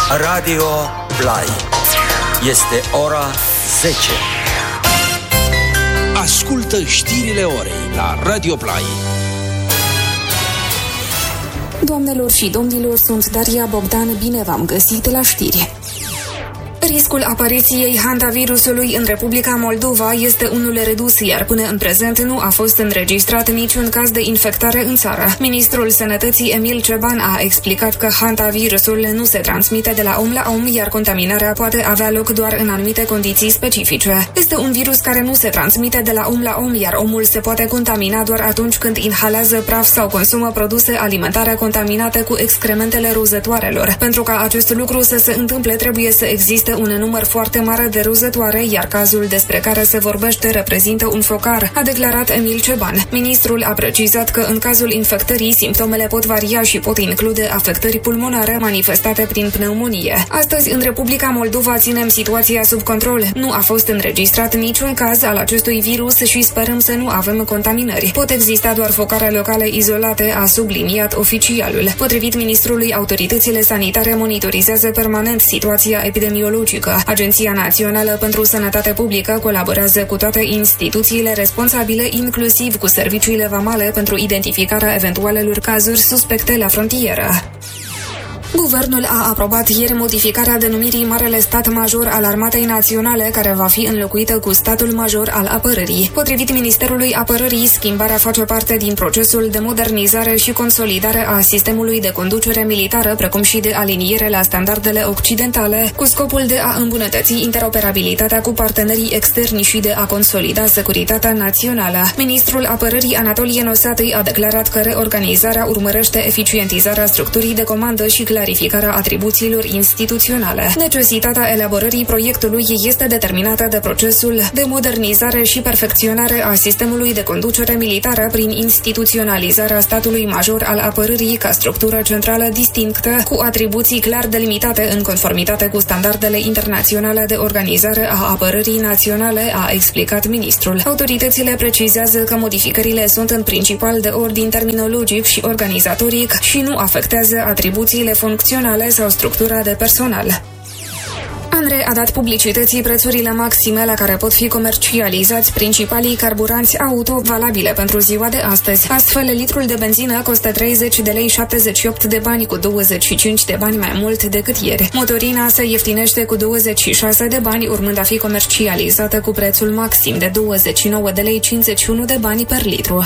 Radio Play. Este ora 10. Ascultă știrile orei la Radio Play. Doamnelor și domnilor, sunt Daria Bogdan, bine v-am găsit la știri. Riscul apariției hantavirusului în Republica Moldova este unul redus, iar până în prezent nu a fost înregistrat niciun caz de infectare în țară. Ministrul Sănătății Emil Ceban a explicat că hantavirusul nu se transmite de la om la om, iar contaminarea poate avea loc doar în anumite condiții specifice. Este un virus care nu se transmite de la om la om, iar omul se poate contamina doar atunci când inhalează praf sau consumă produse alimentare contaminate cu excrementele rozătoarelor. Pentru ca acest lucru să se întâmple, trebuie să existe un număr foarte mare de rozătoare, iar cazul despre care se vorbește reprezintă un focar, a declarat Emil Ceban. Ministrul a precizat că în cazul infectării, simptomele pot varia și pot include afectări pulmonare manifestate prin pneumonie. Astăzi, în Republica Moldova, ținem situația sub control. Nu a fost înregistrat niciun caz al acestui virus și sperăm să nu avem contaminări. Pot exista doar focare locale izolate, a subliniat oficialul. Potrivit ministrului, autoritățile sanitare monitorizează permanent situația epidemiologică. Agenția Națională pentru Sănătate Publică colaborează cu toate instituțiile responsabile, inclusiv cu serviciile vamale, pentru identificarea eventualelor cazuri suspecte la frontieră. Guvernul a aprobat ieri modificarea denumirii Marele Stat Major al Armatei Naționale, care va fi înlocuită cu Statul Major al Apărării. Potrivit Ministerului Apărării, schimbarea face parte din procesul de modernizare și consolidare a sistemului de conducere militară, precum și de aliniere la standardele occidentale, cu scopul de a îmbunătăți interoperabilitatea cu partenerii externi și de a consolida securitatea națională. Ministrul Apărării Anatolie Nosatăi a declarat că reorganizarea urmărește eficientizarea structurii de comandă și clarificarea atribuțiilor instituționale. Necesitatea elaborării proiectului este determinată de procesul de modernizare și perfecționare a sistemului de conducere militară prin instituționalizarea statului major al apărării ca structură centrală distinctă, cu atribuții clar delimitate în conformitate cu standardele internaționale de organizare a apărării naționale, a explicat ministrul. Autoritățile precizează că modificările sunt în principal de ordin terminologic și organizatoric și nu afectează atribuțiile funcționale sau structura de personal. ANRE a dat publicității prețurile maxime la care pot fi comercializați principalii carburanți auto valabile pentru ziua de astăzi. Astfel, litrul de benzină costă 30 de lei 78 de bani, cu 25 de bani mai mult decât ieri. Motorina se ieftinește cu 26 de bani, urmând a fi comercializată cu prețul maxim de 29 de lei 51 de bani per litru.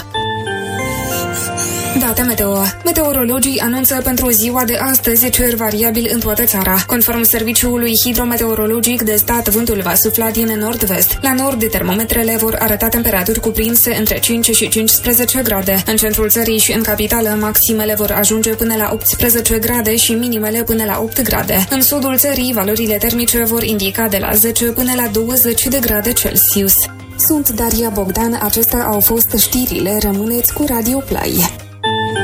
Date meteo. Meteorologii anunță pentru ziua de astăzi cer variabil în toată țara. Conform Serviciului Hidrometeorologic de Stat, vântul va sufla din nord-vest. La nord, termometrele vor arăta temperaturi cuprinse între 5 și 15 grade. În centrul țării și în capitală, maximele vor ajunge până la 18 grade și minimele până la 8 grade. În sudul țării, valorile termice vor indica de la 10 până la 20 de grade Celsius. Sunt Daria Bogdan, acestea au fost știrile, rămâneți cu Radio Play.